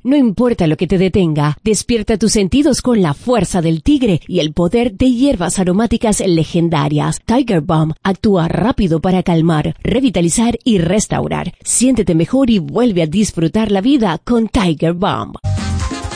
No importa lo que te detenga, despierta tus sentidos con la fuerza del tigre y el poder de hierbas aromáticas legendarias. Tiger Balm actúa rápido para calmar, revitalizar y restaurar. Siéntete mejor y vuelve a disfrutar la vida con Tiger Balm.